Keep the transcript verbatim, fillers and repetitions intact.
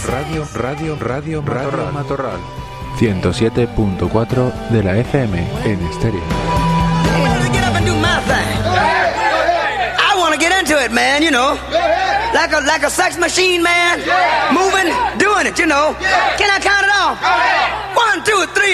Radio, radio, radio, radio Matorral. ciento siete punto cuatro de la F M en estéreo. I want to get into it, man, you know. Like a like a sex machine, man. Moving, doing it, you know. Can I count it off? One, two, three.